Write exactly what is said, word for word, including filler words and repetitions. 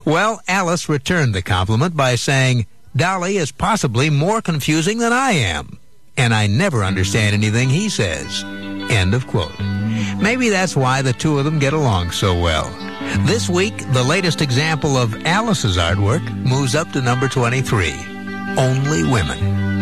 Well, Alice returned the compliment by saying, Dolly is possibly more confusing than I am, and I never understand anything he says. End of quote. Maybe that's why the two of them get along so well. This week, the latest example of Alice's artwork moves up to number twenty-three. Only Women.